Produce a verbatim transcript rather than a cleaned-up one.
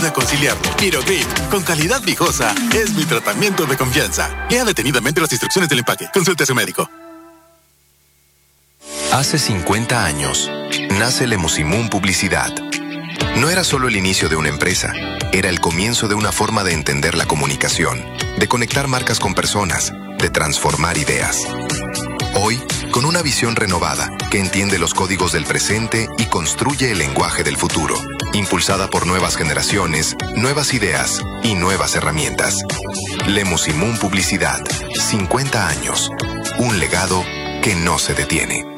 ayuda a conciliarlo. Pirogrip, con calidad viejosa, es mi tratamiento de confianza. Lea detenidamente las instrucciones del empaque. Consulte a su médico. Hace cincuenta años, nace Lemusimun Publicidad. No era solo el inicio de una empresa, era el comienzo de una forma de entender la comunicación, de conectar marcas con personas, de transformar ideas. Hoy, con una visión renovada que entiende los códigos del presente y construye el lenguaje del futuro, impulsada por nuevas generaciones, nuevas ideas y nuevas herramientas. Lemusimun Publicidad, cincuenta años, un legado que no se detiene.